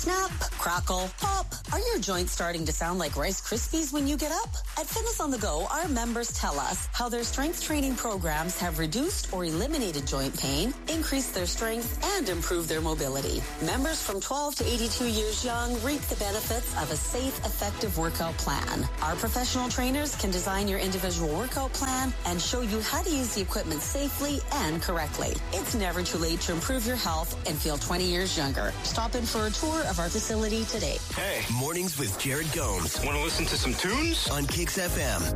Snap, crackle, pop. Are your joints starting to sound like Rice Krispies when you get up? At Fitness on the Go, our members tell us how their strength training programs have reduced or eliminated joint pain, increased their strength, and improved their mobility. Members from 12 to 82 years young reap the benefits of a safe, effective workout plan. Our professional trainers can design your individual workout plan and show you how to use the equipment safely and correctly. It's never too late to improve your health and feel 20 years younger. Stop in for a tour of our facility today. Hey, mornings with Jared Gomes. Want to listen to some tunes? On Kicks FM.